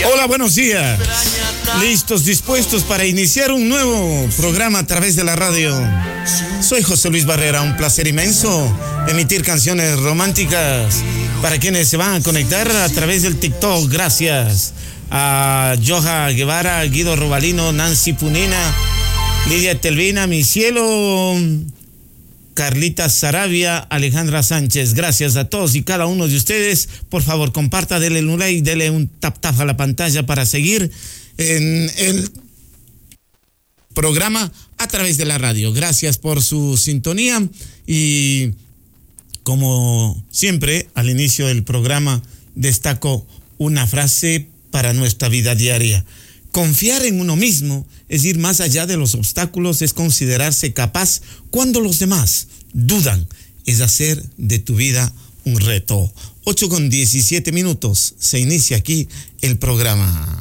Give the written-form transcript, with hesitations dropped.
Hola, buenos días. Listos, dispuestos para iniciar un nuevo programa a través de la radio. Soy José Luis Barrera, un placer inmenso emitir canciones románticas para quienes se van a conectar a través del TikTok. Gracias a Joja Guevara, Guido Robalino, Nancy Punina, Lidia Telvina, Mi Cielo, Carlita Sarabia, Alejandra Sánchez. Gracias a todos y cada uno de ustedes. Por favor, comparta, denle un like, denle un tap a la pantalla para seguir en el programa a través de la radio. Gracias por su sintonía y como siempre al inicio del programa destaco una frase para nuestra vida diaria. Confiar en uno mismo es ir más allá de los obstáculos, es considerarse capaz cuando los demás dudan, es hacer de tu vida un reto. 8:17 se inicia aquí el programa.